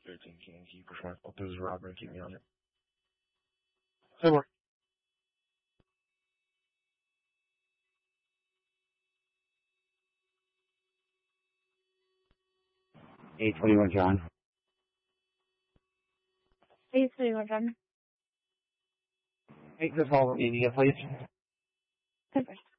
13 King, keep responsible. This is Robert. Keep me on it. Hey, Mark. A21 John. 821 John. Hey, this all media, please. Perfect.